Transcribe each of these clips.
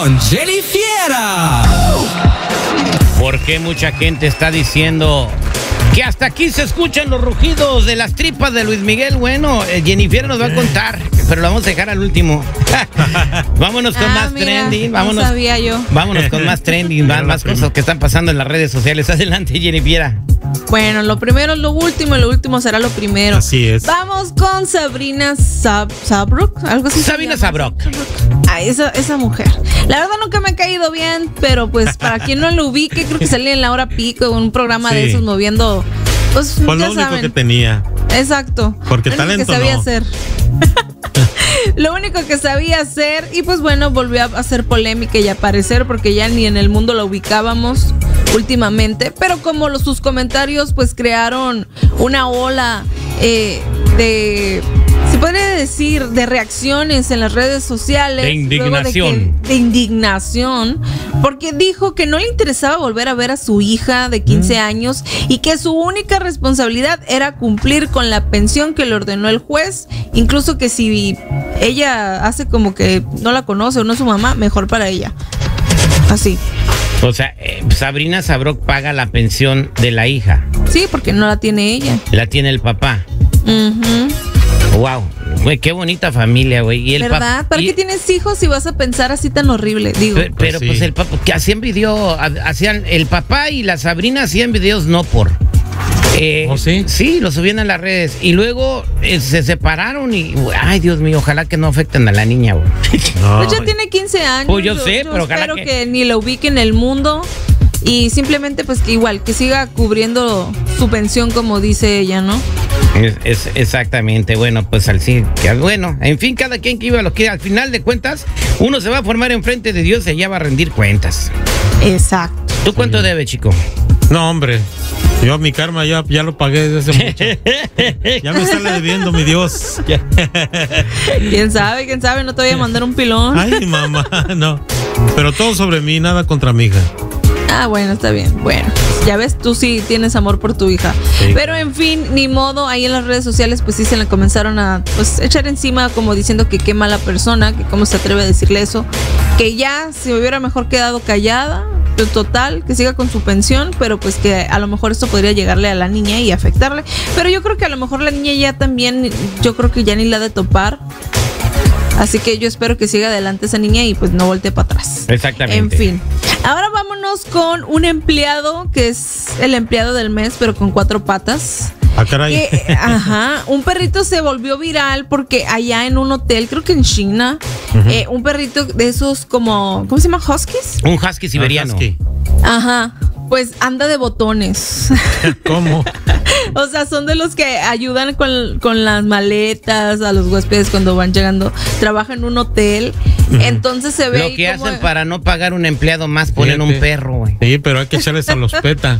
con Jenny Fiera. ¿Por qué mucha gente está diciendo que hasta aquí se escuchan los rugidos de las tripas de Luis Miguel? Bueno, Jennifer nos va a contar, pero lo vamos a dejar al último. Vámonos con más trending. Vámonos, no sabía yo. Vámonos con más trending, más cosas que están pasando en las redes sociales. Adelante, Jennifer. Bueno, lo primero es lo último y lo último será lo primero. Así es. Vamos con Sabrina Sabrok, algo así. Sabrina Sabrok. Ay, esa mujer. La verdad nunca me ha caído bien, pero pues para quien no lo ubique, creo que salía en La Hora Pico, en un programa de esos moviendo, pues Fue ya lo único saben. que tenía. Exacto. Porque lo único talento que sabía no. hacer. Lo único que sabía hacer, y pues bueno, volvió a hacer polémica y aparecer porque ya ni en el mundo la ubicábamos últimamente, pero como sus comentarios pues crearon una ola se podría decir, de reacciones en las redes sociales. De indignación. De indignación, porque dijo que no le interesaba volver a ver a su hija de 15 años y que su única responsabilidad era cumplir con la pensión que le ordenó el juez, incluso que si ella hace como que no la conoce o no es su mamá, mejor para ella. Así. O sea, Sabrina Sabrok paga la pensión de la hija. Sí, porque no la tiene ella. La tiene el papá. Wow, güey, qué bonita familia, güey. Y el ¿verdad? ¿Para qué tienes hijos si vas a pensar así tan horrible? Digo. Pero sí. pues el papá, que hacían video, el papá y la Sabrina hacían videos no por. ¿Oh, sí? Sí, lo subían a las redes. Y luego se separaron y, ay, Dios mío, ojalá que no afecten a la niña, güey. No. Pues ya tiene 15 años. Pues yo sé, pero ojalá espero que ni la ubique en el mundo. Y simplemente, pues, que igual, que siga cubriendo su pensión, como dice ella, ¿no? Es exactamente, bueno, pues bueno, en fin, cada quien que iba a lo que al final de cuentas, uno se va a formar enfrente de Dios y allá va a rendir cuentas. Exacto. ¿Tú cuánto debes, chico? No, hombre. Yo mi karma ya lo pagué desde hace mucho. Ya me sale debiendo, mi Dios. ¿Quién sabe? No te voy a mandar un pilón. Ay, mamá, no. Pero todo sobre mí, nada contra mi hija. Ah, bueno, está bien. Bueno, ya ves, tú sí tienes amor por tu hija. Sí. Pero en fin, ni modo, ahí en las redes sociales pues sí se le comenzaron a pues echar encima como diciendo que qué mala persona, que cómo se atreve a decirle eso, que ya se hubiera mejor quedado callada, pero total, que siga con su pensión, pero pues que a lo mejor esto podría llegarle a la niña y afectarle. Pero yo creo que a lo mejor la niña ya también, yo creo que ya ni la ha de topar. Así que yo espero que siga adelante esa niña y pues no voltee para atrás. Exactamente. En fin. Ahora vámonos con un empleado que es el empleado del mes, pero con 4 patas. Ah, caray. Un perrito se volvió viral porque allá en un hotel, creo que en China, un perrito de esos como, ¿cómo se llama? ¿Huskies? Un husky siberiano. Husky. Ajá. Pues anda de botones. ¿Cómo? O sea, son de los que ayudan con las maletas a los huéspedes cuando van llegando. Trabaja en un hotel. Entonces se ve. Lo que hacen para no pagar un empleado más, ponen un perro, güey. Sí, pero hay que echarles a los PETA.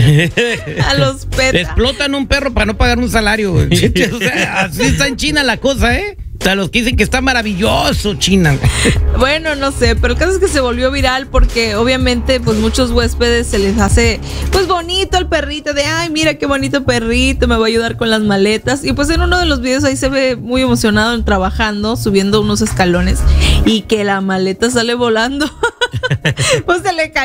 A los PETA. Explotan un perro para no pagar un salario, güey. O sea, así está en China la cosa, ¿eh? O sea, los que dicen que está maravilloso China. Bueno, no sé, pero el caso es que se volvió viral porque obviamente pues muchos huéspedes se les hace pues bonito el perrito, de ay, mira qué bonito perrito, me va a ayudar con las maletas. Y pues en uno de los videos ahí se ve muy emocionado trabajando, subiendo unos escalones y que la maleta sale volando. Pues se le cayó